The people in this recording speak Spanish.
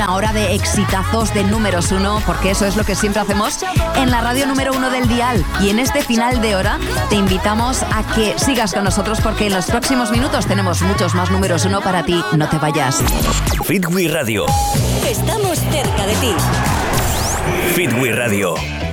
una hora de exitazos de números uno, porque eso es lo que siempre hacemos en la radio número uno del dial. Y en este final de hora te invitamos a que sigas con nosotros, porque en los próximos minutos tenemos muchos más números uno para ti. No te vayas. Fit We Radio. Estamos cerca de ti. Fit We Radio.